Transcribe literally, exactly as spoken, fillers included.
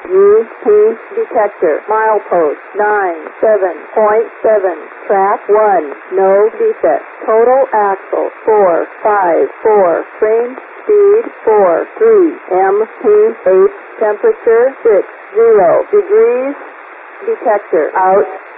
U P detector. Milepost nine seven point seven. Track one. No defect. Total axle four five four. Frame speed four three. M P eight. Temperature six zero degrees. Detector out.